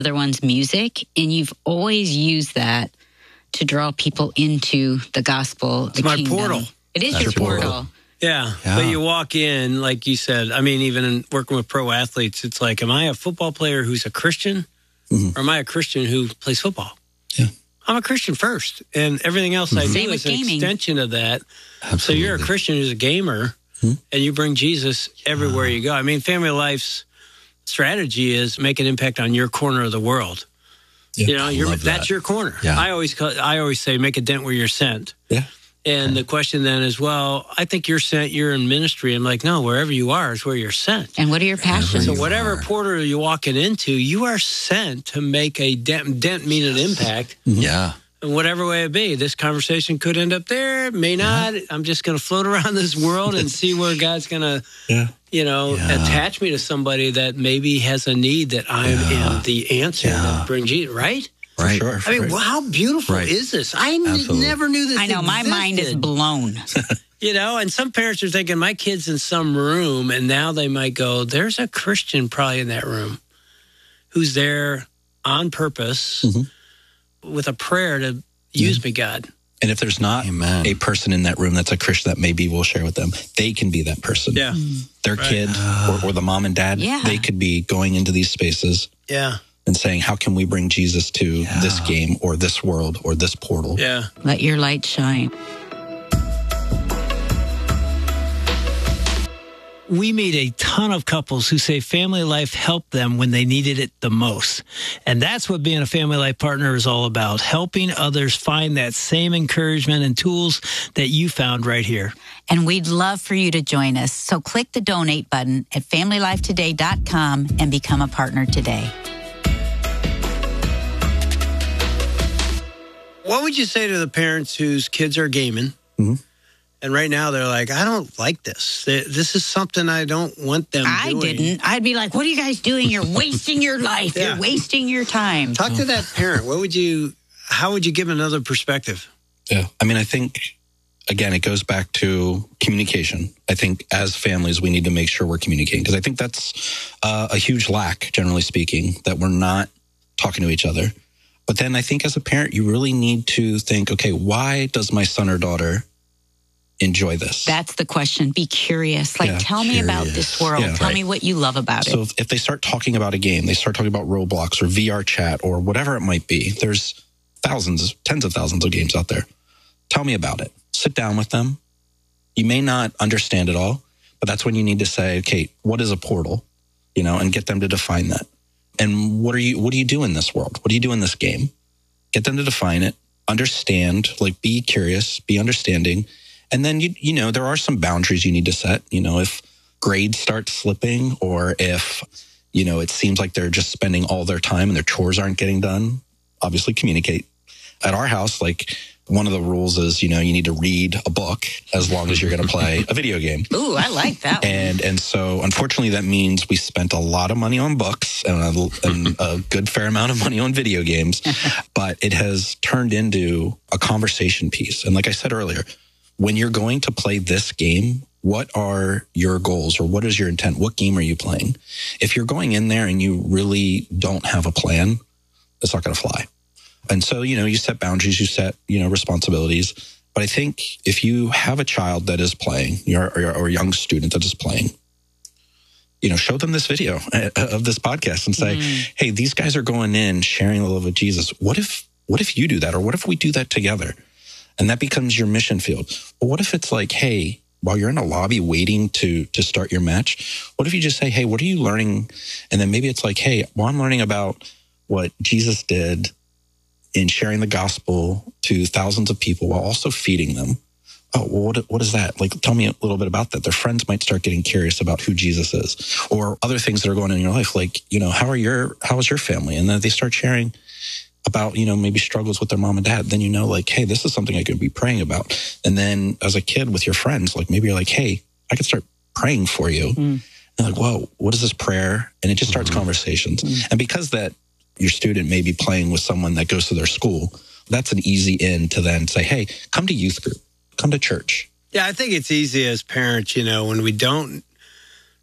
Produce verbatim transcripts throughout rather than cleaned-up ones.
other one's music, and you've always used that to draw people into the gospel, the It's my kingdom. portal. It is That's your your portal. portal. Yeah. Yeah. But you walk in, like you said, I mean, even in working with pro athletes, it's like, am I a football player who's a Christian Mhm. or am I a Christian who plays football? Yeah. I'm a Christian first, and everything else I Same do with is an gaming. extension of that. Absolutely. So you're a Christian who's a gamer, Hmm. and you bring Jesus everywhere you go. I mean, Family Life's strategy is make an impact on your corner of the world. Yeah, You know, I you're, love that's that. your corner. Yeah. I always call, I always say make a dent where you're sent. Yeah. And the question then is, well, I think you're sent, you're in ministry. I'm like, no, wherever you are is where you're sent. And what are your passions? So you whatever are. portal you're walking into, you are sent to make a dent, dent mean an impact Yeah. in whatever way it be. This conversation could end up there, it may not. I'm just going to float around this world and see where God's going to, Yeah. you know, Yeah. attach me to somebody that maybe has a need that I Yeah. am the answer Yeah. that brings Jesus, right? Right. Sure. I mean, Right. wow, how beautiful Right. is this? I n- Absolutely. never knew this I know, my mind is existed. blown. You know, and some parents are thinking, my kid's in some room, and now they might go, there's a Christian probably in that room who's there on purpose Mhm. with a prayer to use me, God. And if there's not Amen. a person in that room that's a Christian that maybe we'll share with them, they can be that person. Yeah. Their Right. kid or, or the mom and dad, Yeah. they could be going into these spaces Yeah. and saying, how can we bring Jesus to Yeah. this game or this world or this portal? Yeah. Let your light shine. We meet a ton of couples who say Family Life helped them when they needed it the most. And that's what being a Family Life partner is all about, helping others find that same encouragement and tools that you found right here. And we'd love for you to join us. So click the donate button at family life today dot com and become a partner today. What would you say to the parents whose kids are gaming? Mhm. And right now they're like, I don't like this. Th- This is something I don't want them I doing. didn't. I'd be like, what are you guys doing? You're wasting your life. Yeah. You're wasting your time. Talk to that parent. What would you, how would you give another perspective? Yeah. I mean, I think, again, it goes back to communication. I think as families, we need to make sure we're communicating because I think that's uh, a huge lack, generally speaking, that we're not talking to each other. But then I think as a parent, you really need to think, okay, why does my son or daughter enjoy this? That's the question. Be curious. Like, Yeah, tell me about curious. this world. Yeah, tell right. me what you love about So it. if, if they start talking about a game, they start talking about Roblox or V R chat or whatever it might be, there's thousands, tens of thousands of games out there. Tell me about it. Sit down with them. You may not understand it all, but that's when you need to say, okay, what is a portal? You know, and get them to define that. And what are you, what do you do in this world? What do you do in this game? Get them to define it, understand, like be curious, be understanding. And then, you, you know, there are some boundaries you need to set. You know, if grades start slipping or if, you know, it seems like they're just spending all their time and their chores aren't getting done, obviously communicate. At our house, like one of the rules is, you know, you need to read a book as long as you're going to play a video game. Ooh, I like that one. And and so, unfortunately, that means we spent a lot of money on books and a, and a good fair amount of money on video games. But it has turned into a conversation piece. And like I said earlier, when you're going to play this game, what are your goals or what is your intent? What game are you playing? If you're going in there and you really don't have a plan, it's not going to fly. And so, you know, you set boundaries, you set, you know, responsibilities. But I think if you have a child that is playing or, or, or a young student that is playing, you know, show them this video of this podcast and say, mm. hey, these guys are going in sharing the love of Jesus. What if, what if you do that? Or what if we do that together? And that becomes your mission field. But what if it's like, hey, while you're in a lobby waiting to to start your match, what if you just say, hey, what are you learning? And then maybe it's like, hey, well, I'm learning about what Jesus did in sharing the gospel to thousands of people while also feeding them. Oh, well, what, what is that? Like, tell me a little bit about that. Their friends might start getting curious about who Jesus is or other things that are going on in your life. Like, you know, how are your, how is your family? And then they start sharing about, you know, maybe struggles with their mom and dad. Then, you know, like, hey, this is something I could be praying about. And then as a kid with your friends, like maybe you're like, hey, I could start praying for you. Mm. And like, whoa, what is this prayer? And it just starts mm-hmm. conversations. Mm. And because that, your student may be playing with someone that goes to their school, that's an easy in to then say, hey, come to youth group, come to church. Yeah, I think it's easy as parents, you know, when we don't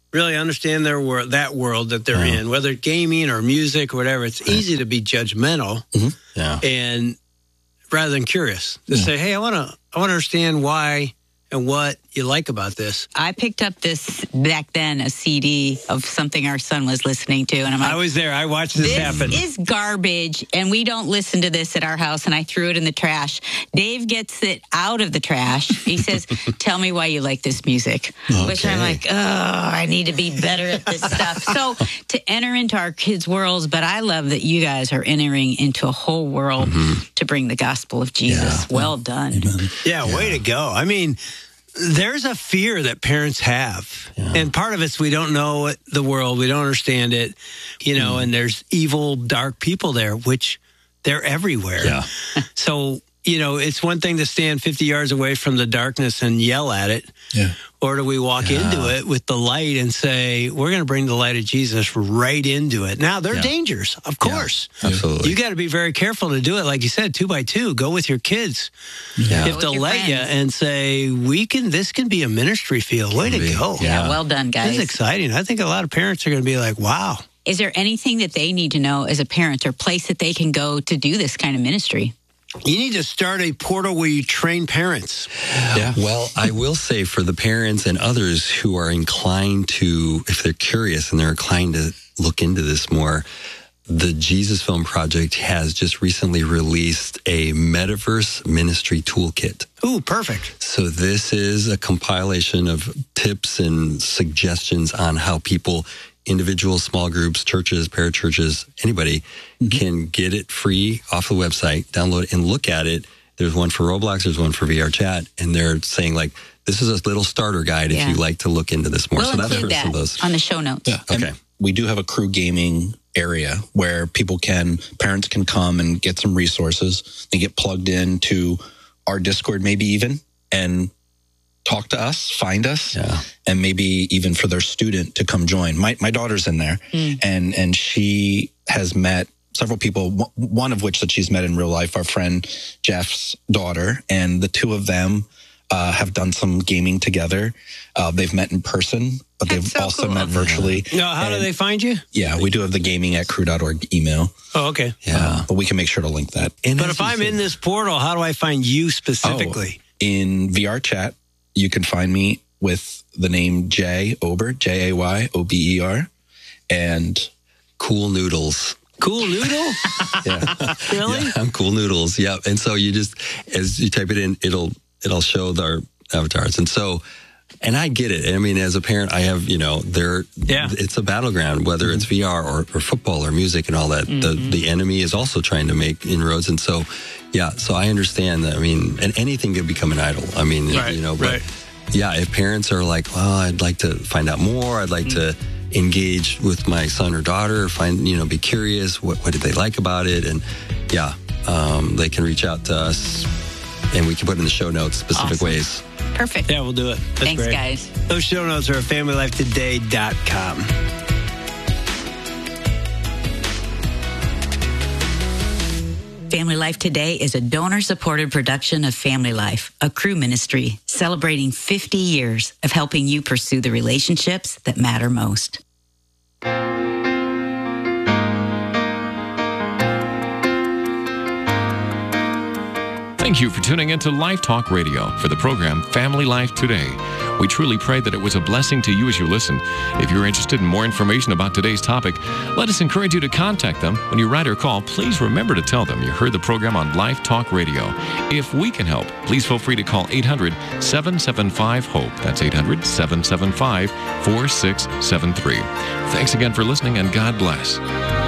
really understand their world, that world that they're Yeah. in, whether it's gaming or music or whatever. It's Right. easy to be judgmental, Yeah. and rather than curious, to say, "Hey, I want to, I want to understand why and what you like about this." I picked up this back then, a C D of something our son was listening to, and I'm like, I was there. I watched this, this happen. is garbage, and we don't listen to this at our house, and I threw it in the trash. Dave gets it out of the trash. He says, "Tell me why you like this music," which I'm Okay. like, oh, I need to be better at this stuff. So to enter into our kids' worlds, but I love that you guys are entering into a whole world to bring the gospel of Jesus. Yeah. Well done. Yeah, way to go. I mean, there's a fear that parents have. Yeah. And part of it's we don't know the world, we don't understand it, you know, Mm. and there's evil, dark people there, which they're everywhere. Yeah. So, you know, it's one thing to stand fifty yards away from the darkness and yell at it. Yeah. Or do we walk Yeah. into it with the light and say, we're going to bring the light of Jesus right into it? Now, there are Yeah. dangers, of Yeah. course. Absolutely. You got to be very careful to do it. Like you said, two by two, go with your kids. Yeah. If With they'll your let you friends. and say, we can, this can be a ministry field. Way to be. go. Yeah. Yeah, well done, guys. This is exciting. I think a lot of parents are going to be like, wow. Is there anything that they need to know as a parent or place that they can go to do this kind of ministry? You need to start a portal where you train parents. Yeah. Well, I will say for the parents and others who are inclined to, if they're curious and they're inclined to look into this more, the Jesus Film Project has just recently released a Metaverse Ministry Toolkit. Ooh, perfect. So this is a compilation of tips and suggestions on how people, individuals, small groups, churches, parachurches, anybody can get it free off the website, download it and look at it. There's one for Roblox, there's one for V R Chat, and they're saying like, this is a little starter guide Yeah. if you like to look into this more. We'll so that's include for some that of those. on the show notes. Yeah. And Okay. we do have a crew gaming area where people can, parents can come and get some resources. They get plugged into our Discord, maybe even, and talk to us, find us, Yeah. and maybe even for their student to come join. My my daughter's in there, and and she has met several people. w- One of which that she's met in real life, our friend Jeff's daughter, and the two of them uh, have done some gaming together. Uh, they've met in person, but That's they've so also cool. met virtually. Now, how do And- they find you? Yeah, we do have the gaming at crew dot org email, Oh, okay. Yeah. but we can make sure to link that. And But as if you I'm said- in this portal, how do I find you specifically? Oh, in V R Chat, you can find me with the name Jay Ober, J A Y O B E R, and Cool Noodles. Cool Noodle? yeah, Really? Yeah, I'm Cool Noodles. Yeah. And so you just, as you type it in, it'll, it'll show our avatars. And so, and I get it. I mean, as a parent, I have, you know, there, Yeah. it's a battleground, whether it's V R or, or football or music and all that. The, the enemy is also trying to make inroads. And so, yeah, so I understand that. I mean, and anything could become an idol. I mean, Right, you know, but right. yeah, if parents are like, well, I'd like to find out more. I'd like to engage with my son or daughter, find, you know, be curious. What, what did they like about it? And yeah, um, they can reach out to us and we can put in the show notes specific Awesome. ways. Perfect. Yeah, we'll do it. That's Thanks, great. guys. Those show notes are at family life today dot com. Family Life Today is a donor-supported production of Family Life, a crew ministry celebrating fifty years of helping you pursue the relationships that matter most. Thank you for tuning into Life Talk Radio for the program Family Life Today. We truly pray that it was a blessing to you as you listen. If you're interested in more information about today's topic, let us encourage you to contact them. When you write or call, please remember to tell them you heard the program on Life Talk Radio. If we can help, please feel free to call eight hundred, seven seven five, HOPE. That's eight hundred, seven seven five, four six seven three. Thanks again for listening, and God bless.